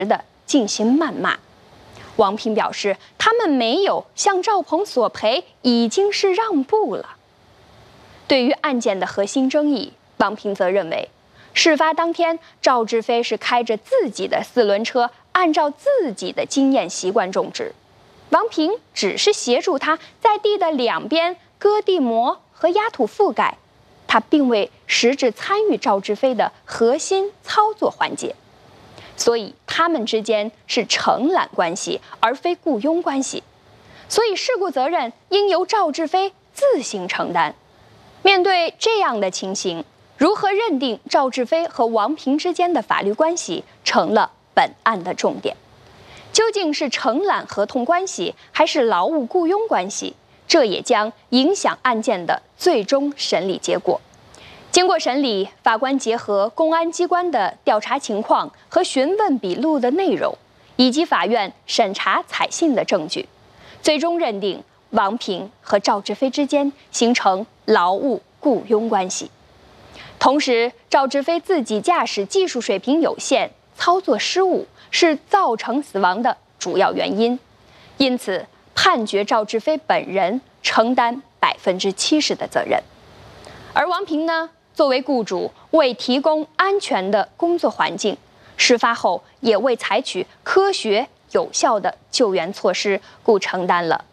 的进行谩骂。王平表示，他们没有向赵鹏索赔，已经是让步了。对于案件的核心争议，王平则认为，事发当天赵志飞是开着自己的4轮车，按照自己的经验习惯种植，王平只是协助他在地的两边割地膜和压土覆盖，他并未实质参与赵志飞的核心操作环节，所以他们之间是承揽关系，而非雇佣关系，所以事故责任应由赵志飞自行承担。面对这样的情形，如何认定赵志飞和王平之间的法律关系，成了本案的重点。究竟是承揽合同关系，还是劳务雇佣关系？这也将影响案件的最终审理结果。经过审理，法官结合公安机关的调查情况和询问笔录的内容，以及法院审查采信的证据，最终认定王平和赵志飞之间形成劳务雇佣关系。同时，赵志飞自己驾驶技术水平有限，操作失误是造成死亡的主要原因，因此判决赵志飞本人承担70%的责任。而王平呢，作为雇主，未提供安全的工作环境，事发后也未采取科学有效的救援措施，故承担了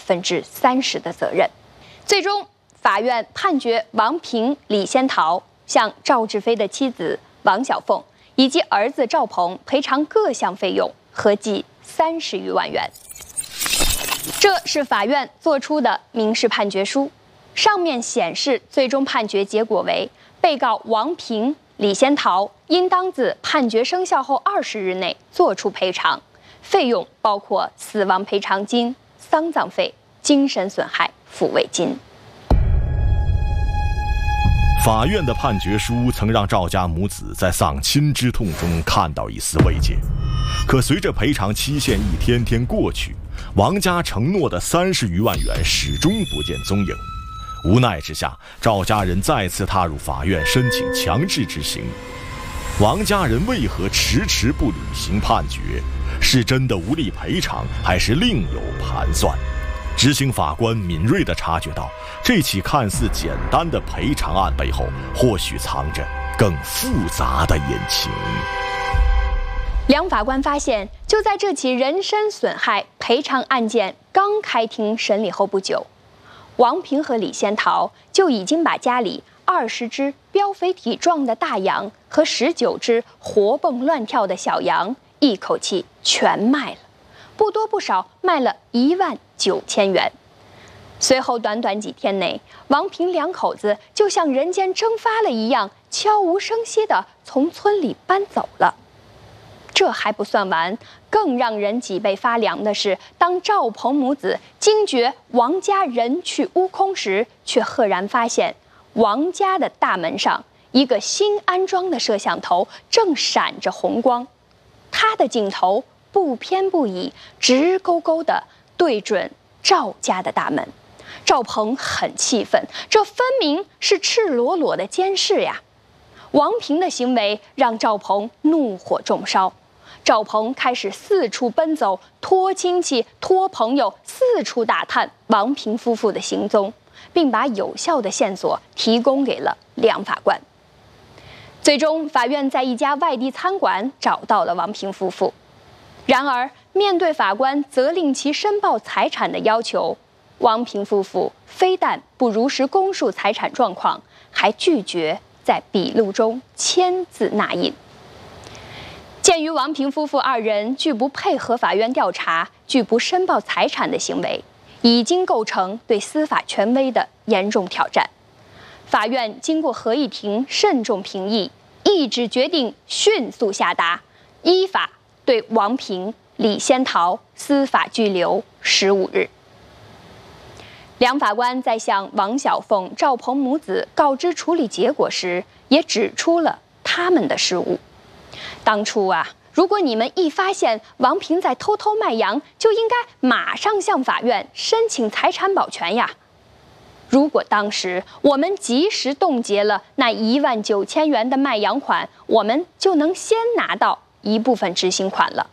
30%的责任。最终，法院判决王平、李仙桃向赵志飞的妻子王小凤以及儿子赵鹏赔偿各项费用，合计30余万元。这是法院作出的民事判决书，上面显示最终判决结果为：被告王平、李仙桃应当自判决生效后20日内作出赔偿，费用包括死亡赔偿金、丧葬费、精神损害抚慰金。 法院的判决书曾让赵家母子在丧亲之痛中看到一丝慰藉，可随着赔偿期限一天天过去，王家承诺的30余万元始终不见踪影。无奈之下，赵家人再次踏入法院申请强制执行。王家人为何迟迟不履行判决？是真的无力赔偿，还是另有盘算？执行法官敏锐地察觉到，这起看似简单的赔偿案背后，或许藏着更复杂的隐情。 梁法官发现，就在这起人身损害赔偿案件刚开庭审理后不久，王平和李仙桃就已经把家里20只膘肥体壮的大羊和19只活蹦乱跳的小羊一口气全卖了，不多不少卖了19000元。随后短短几天内，王平两口子就像人间蒸发了一样，悄无声息地从村里搬走了。这还不算完，更让人脊背发凉的是，当赵鹏母子惊觉王家人去屋空时，却赫然发现王家的大门上一个新安装的摄像头正闪着红光，它的镜头不偏不倚，直勾勾地对准赵家的大门。赵鹏很气愤，这分明是赤裸裸的监视呀！王平的行为让赵鹏怒火中烧，赵鹏开始四处奔走，托亲戚、托朋友，四处打探王平夫妇的行踪，并把有效的线索提供给了梁法官。最终，法院在一家外地餐馆找到了王平夫妇。然而，面对法官责令其申报财产的要求，王平夫妇非但不如实供述财产状况，还拒绝在笔录中签字捺印。鉴于王平夫妇2人拒不配合法院调查、拒不申报财产的行为，已经构成对司法权威的严重挑战。法院经过合议庭慎重评议，一致决定迅速下达，依法对王平、李仙桃司法拘留15日。梁法官在向王小凤、赵鹏母子告知处理结果时，也指出了他们的失误。当初如果你们一发现王平在偷偷卖羊，就应该马上向法院申请财产保全呀。如果当时我们及时冻结了那19000元的卖羊款，我们就能先拿到一部分执行款了。